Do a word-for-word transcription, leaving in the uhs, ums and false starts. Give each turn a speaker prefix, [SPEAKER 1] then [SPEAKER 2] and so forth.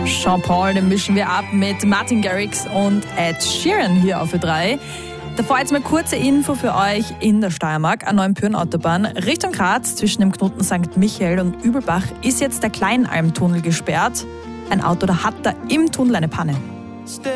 [SPEAKER 1] Sean Paul, den mischen wir ab mit Martin Garrix und Ed Sheeran hier auf Ö drei. Davor jetzt mal kurze Info für euch in der Steiermark. An Neuenpürn-Autobahn Richtung Graz zwischen dem Knoten Sankt Michael und Übelbach ist jetzt der Kleinalmtunnel gesperrt. Ein Auto da hat da im Tunnel eine Panne.